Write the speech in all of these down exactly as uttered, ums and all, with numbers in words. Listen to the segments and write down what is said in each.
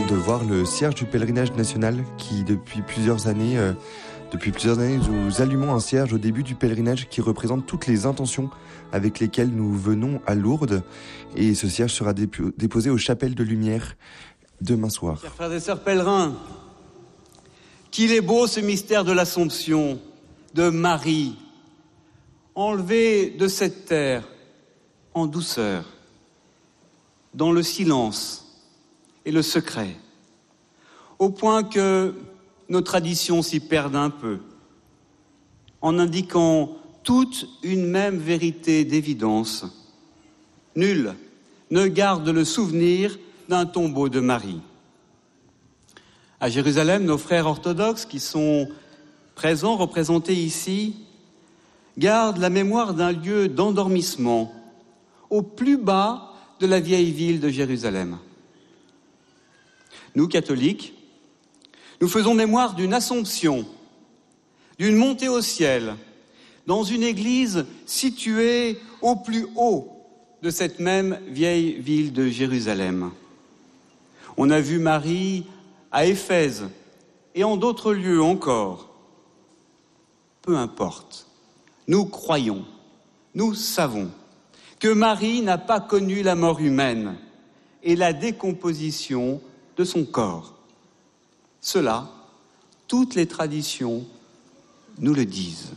de voir le cierge du pèlerinage national qui, depuis plusieurs années, euh, depuis plusieurs années, nous allumons un cierge au début du pèlerinage qui représente toutes les intentions avec lesquelles nous venons à Lourdes. Et ce cierge sera dép- déposé aux chapelles de lumière demain soir. Chers frères et sœurs pèlerins, qu'il est beau ce mystère de l'Assomption de Marie, enlevée de cette terre en douceur, dans le silence et le secret, au point que nos traditions s'y perdent un peu, en indiquant toute une même vérité d'évidence. Nul ne garde le souvenir d'un tombeau de Marie. À Jérusalem, nos frères orthodoxes qui sont présents, représentés ici, gardent la mémoire d'un lieu d'endormissement au plus bas de la vieille ville de Jérusalem. Nous, catholiques, nous faisons mémoire d'une Assomption, d'une montée au ciel, dans une église située au plus haut de cette même vieille ville de Jérusalem. On a vu Marie à Éphèse et en d'autres lieux encore. Peu importe, nous croyons, nous savons que Marie n'a pas connu la mort humaine et la décomposition de son corps. Cela, toutes les traditions nous le disent.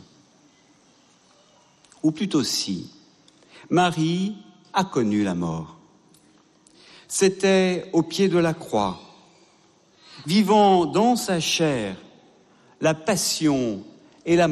Ou plutôt si, Marie a connu la mort. C'était au pied de la croix, vivant dans sa chair la passion et la